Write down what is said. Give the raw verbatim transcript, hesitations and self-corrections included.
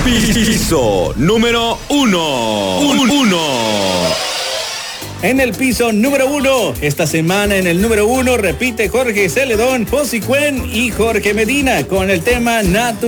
Piso número uno. Un, uno. En el piso número uno, esta semana en el número uno repite Jorge Celedón, Josy Cuen y Jorge Medina con el tema Natural.